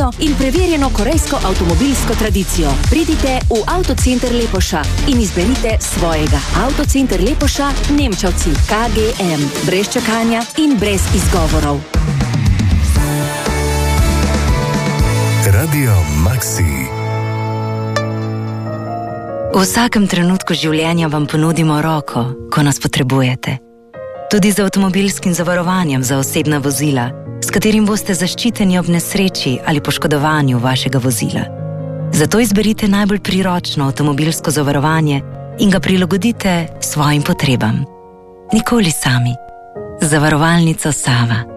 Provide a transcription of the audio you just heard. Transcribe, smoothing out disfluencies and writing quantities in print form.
tehnologijo in preverjeno korejsko avtomobilsko tradicijo. Pridite v Avtocenter Lepoša in izberite svojega. Avtocenter Lepoša, Nemčevci, KGM. Brez čakanja in brez izgovorov. Radio Maxi. V vsakem trenutku življenja vam ponudimo roko, ko nas potrebujete. Tudi z avtomobilskim zavarovanjem za osebna vozila, s katerim boste zaščiteni ob nesreči ali poškodovanju vašega vozila. Zato izberite najbolj priročno avtomobilsko zavarovanje in ga prilagodite svojim potrebam. Nikoli sami. Zavarovalnica Sava.